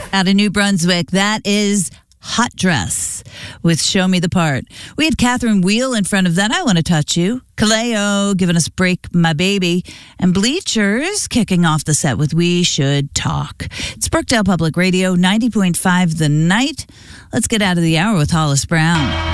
Out of New Brunswick, that is Hot Dress with Show Me the Part. We had Catherine Wheel in front of that, I Want to Touch You. Kaleo giving us Break My Baby. And Bleachers kicking off the set with We Should Talk. It's Brookdale Public Radio, 90.5 The Night. Let's get out of the hour with Hollis Brown.